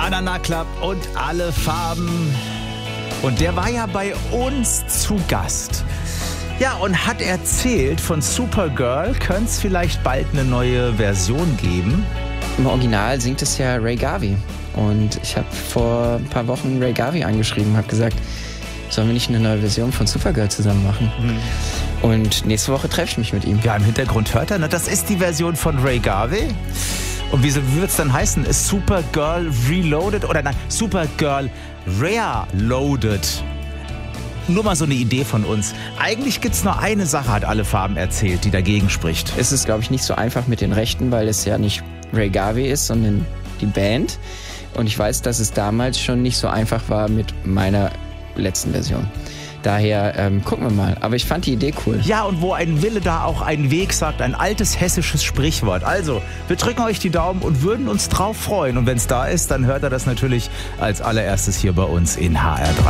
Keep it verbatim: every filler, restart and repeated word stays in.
Banana Club und alle Farben. Und der war ja bei uns zu Gast. Ja, und hat erzählt, von Supergirl könnte es vielleicht bald eine neue Version geben. Im Original singt es ja Ray Garvey. Und ich habe vor ein paar Wochen Ray Garvey angeschrieben, habe gesagt, sollen wir nicht eine neue Version von Supergirl zusammen machen? Mhm. Und nächste Woche treffe ich mich mit ihm. Ja, im Hintergrund hört er, ne? Das ist die Version von Ray Garvey. Und wie, wie wird es dann heißen? Ist Supergirl Reloaded oder nein, Supergirl Rare Loaded? Nur mal so eine Idee von uns. Eigentlich gibt es nur eine Sache, hat alle Farben erzählt, die dagegen spricht. Es ist, glaube ich, nicht so einfach mit den Rechten, weil es ja nicht Ray Garvey ist, sondern die Band. Und ich weiß, dass es damals schon nicht so einfach war mit meiner letzten Version. Daher ähm, gucken wir mal. Aber ich fand die Idee cool. Ja, und wo ein Wille, da auch ein Weg, sagt ein altes hessisches Sprichwort. Also, wir drücken euch die Daumen und würden uns drauf freuen. Und wenn es da ist, dann hört er das natürlich als allererstes hier bei uns in H R drei.